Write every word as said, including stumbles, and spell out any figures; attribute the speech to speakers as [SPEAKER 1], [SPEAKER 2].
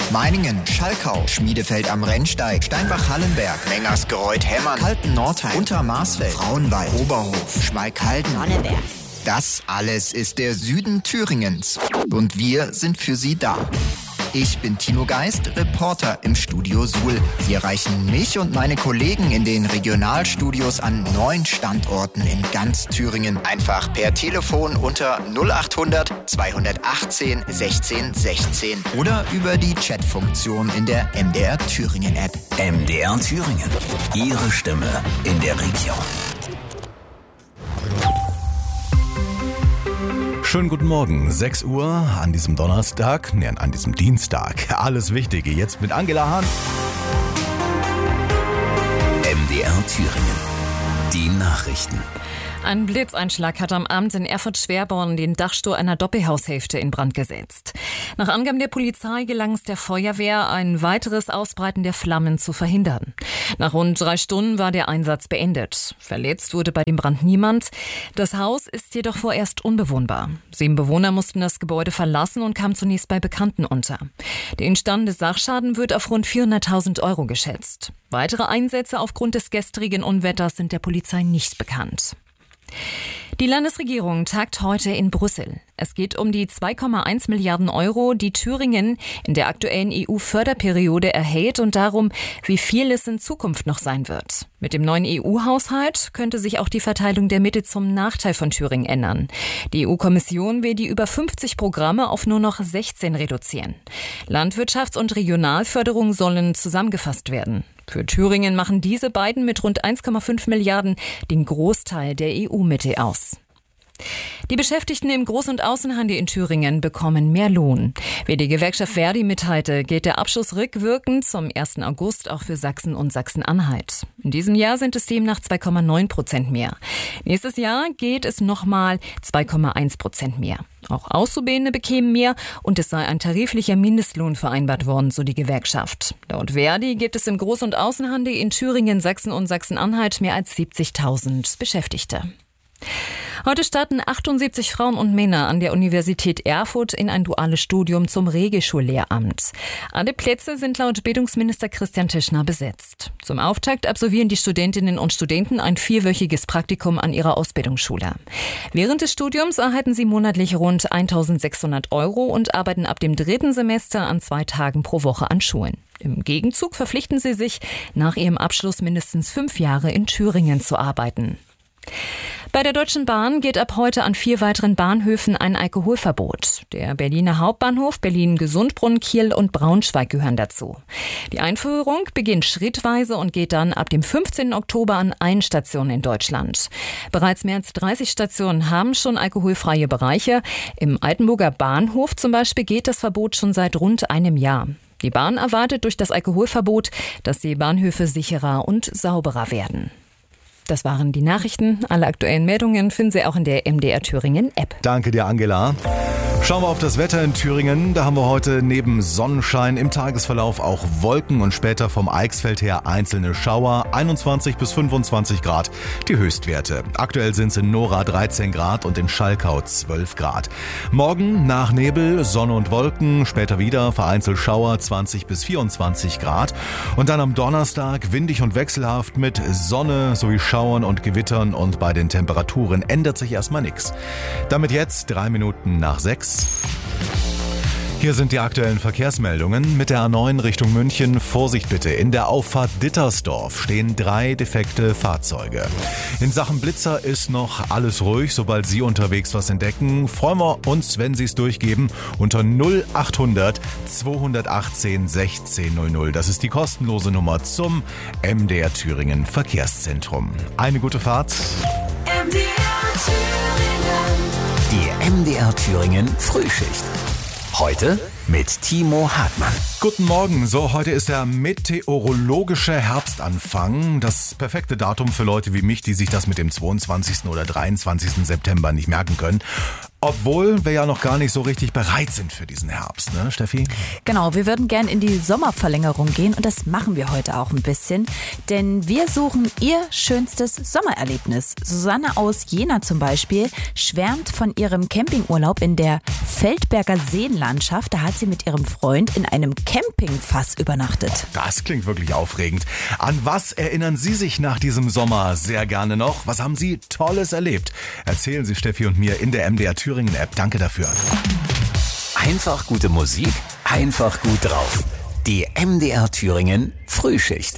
[SPEAKER 1] Meiningen, Schalkau, Schmiedefeld am Rennsteig, Steinbach-Hallenberg, Mengersgereuth-Hemmern, Kalten-Nordheim, Untermarsfeld, Frauenwald, Oberhof, Schmalkalden,
[SPEAKER 2] Sonneberg.
[SPEAKER 1] Das alles ist der Süden Thüringens. Und wir sind für Sie da. Ich bin Tino Geist, Reporter im Studio Suhl. Sie erreichen mich und meine Kollegen in den Regionalstudios an neun Standorten in ganz Thüringen. Einfach per Telefon unter null achthundert zweihundertachtzehn sechzehn sechzehn oder über die Chatfunktion in der M D R Thüringen App.
[SPEAKER 3] M D R Thüringen. Ihre Stimme in der Region.
[SPEAKER 4] Schönen guten Morgen, sechs Uhr an diesem Donnerstag, ne, an diesem Dienstag. Alles Wichtige jetzt mit Angela Hahn.
[SPEAKER 3] M D R Thüringen. Die Nachrichten.
[SPEAKER 5] Ein Blitzeinschlag hat am Abend in Erfurt-Schwerborn den Dachstuhl einer Doppelhaushälfte in Brand gesetzt. Nach Angaben der Polizei gelang es der Feuerwehr, ein weiteres Ausbreiten der Flammen zu verhindern. Nach rund drei Stunden war der Einsatz beendet. Verletzt wurde bei dem Brand niemand. Das Haus ist jedoch vorerst unbewohnbar. Sieben Bewohner mussten das Gebäude verlassen und kamen zunächst bei Bekannten unter. Der entstandene Sachschaden wird auf rund vierhunderttausend Euro geschätzt. Weitere Einsätze aufgrund des gestrigen Unwetters sind der Polizei nicht bekannt. Die Landesregierung tagt heute in Brüssel. Es geht um die zwei Komma eins Milliarden Euro, die Thüringen in der aktuellen E U-Förderperiode erhält und darum, wie viel es in Zukunft noch sein wird. Mit dem neuen E U-Haushalt könnte sich auch die Verteilung der Mittel zum Nachteil von Thüringen ändern. Die E U-Kommission will die über fünfzig Programme auf nur noch sechzehn reduzieren. Landwirtschafts- und Regionalförderung sollen zusammengefasst werden. Für Thüringen machen diese beiden mit rund eins Komma fünf Milliarden den Großteil der E U-Mittel aus. Die Beschäftigten im Groß- und Außenhandel in Thüringen bekommen mehr Lohn. Wie die Gewerkschaft Verdi mitteilte, gilt der Abschluss rückwirkend zum ersten August auch für Sachsen und Sachsen-Anhalt. In diesem Jahr sind es demnach zwei Komma neun Prozent mehr. Nächstes Jahr geht es nochmal zwei Komma eins Prozent mehr. Auch Auszubildende bekämen mehr und es sei ein tariflicher Mindestlohn vereinbart worden, so die Gewerkschaft. Laut Verdi gibt es im Groß- und Außenhandel in Thüringen, Sachsen und Sachsen-Anhalt mehr als siebzigtausend Beschäftigte. Heute starten achtundsiebzig Frauen und Männer an der Universität Erfurt in ein duales Studium zum Regelschullehramt. Alle Plätze sind laut Bildungsminister Christian Tischner besetzt. Zum Auftakt absolvieren die Studentinnen und Studenten ein vierwöchiges Praktikum an ihrer Ausbildungsschule. Während des Studiums erhalten sie monatlich rund eintausendsechshundert Euro und arbeiten ab dem dritten Semester an zwei Tagen pro Woche an Schulen. Im Gegenzug verpflichten sie sich, nach ihrem Abschluss mindestens fünf Jahre in Thüringen zu arbeiten. Bei der Deutschen Bahn gilt ab heute an vier weiteren Bahnhöfen ein Alkoholverbot. Der Berliner Hauptbahnhof, Berlin-Gesundbrunnen, Kiel und Braunschweig gehören dazu. Die Einführung beginnt schrittweise und geht dann ab dem fünfzehnten Oktober an allen Stationen in Deutschland. Bereits mehr als dreißig Stationen haben schon alkoholfreie Bereiche. Im Altenburger Bahnhof zum Beispiel gilt das Verbot schon seit rund einem Jahr. Die Bahn erwartet durch das Alkoholverbot, dass die Bahnhöfe sicherer und sauberer werden. Das waren die Nachrichten. Alle aktuellen Meldungen finden Sie auch in der M D R Thüringen App.
[SPEAKER 4] Danke dir, Angela. Schauen wir auf das Wetter in Thüringen. Da haben wir heute neben Sonnenschein im Tagesverlauf auch Wolken und später vom Eichsfeld her einzelne Schauer. einundzwanzig bis fünfundzwanzig Grad die Höchstwerte. Aktuell sind es in Nora dreizehn Grad und in Schalkau zwölf Grad. Morgen nach Nebel, Sonne und Wolken, später wieder vereinzelt Schauer zwanzig bis vierundzwanzig Grad. Und dann am Donnerstag windig und wechselhaft mit Sonne sowie Schauern und Gewittern und bei den Temperaturen ändert sich erstmal nichts. Damit jetzt drei Minuten nach sechs. Hier sind die aktuellen Verkehrsmeldungen. Mit der A neun Richtung München. Vorsicht bitte. In der Auffahrt Dittersdorf stehen drei defekte Fahrzeuge. In Sachen Blitzer ist noch alles ruhig. Sobald Sie unterwegs was entdecken, freuen wir uns, wenn Sie es durchgeben, unter null achthundert zweihundertachtzehn sechzehn null null. Das ist die kostenlose Nummer zum M D R Thüringen Verkehrszentrum. Eine gute Fahrt.
[SPEAKER 3] M D R Thüringen. Die M D R Thüringen Frühschicht. Heute mit Timo Hartmann.
[SPEAKER 4] Guten Morgen. So, heute ist der meteorologische Herbstanfang. Das perfekte Datum für Leute wie mich, die sich das mit dem zweiundzwanzigsten oder dreiundzwanzigsten September nicht merken können. Obwohl wir ja noch gar nicht so richtig bereit sind für diesen Herbst, ne, Steffi?
[SPEAKER 2] Genau, wir würden gern in die Sommerverlängerung gehen und das machen wir heute auch ein bisschen, denn wir suchen Ihr schönstes Sommererlebnis. Susanne aus Jena zum Beispiel schwärmt von ihrem Campingurlaub in der Feldberger Seenlandschaft. Da hat sie mit ihrem Freund in einem Campingfass übernachtet.
[SPEAKER 4] Das klingt wirklich aufregend. An was erinnern Sie sich nach diesem Sommer sehr gerne noch? Was haben Sie Tolles erlebt? Erzählen Sie Steffi und mir in der M D R Thüringen-App. Danke dafür.
[SPEAKER 3] Einfach gute Musik, einfach gut drauf. Die M D R Thüringen Frühschicht.